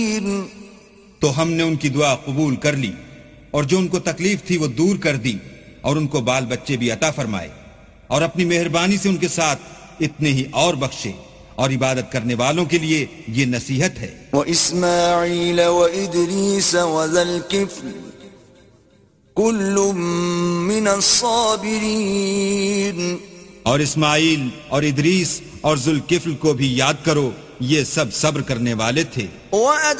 तो हमने उनकी दुआ कबूल कर ली और जो उनको तकलीफ थी वो दूर कर दी और उनको बाल बच्चे भी अता फरमाए और अपनी मेहरबानी से उनके साथ इतने ही और बख्शे और इबादत करने वालों के लिए ये नसीहत है। व इस्माईल व इदरीस व ज़ल किफ्ल कुल्लुम मिनस साबिरीन। और इस्माईल और इदरीस और जुल्किफ्ल को भी याद करो, ये सब सब्र करने वाले थे।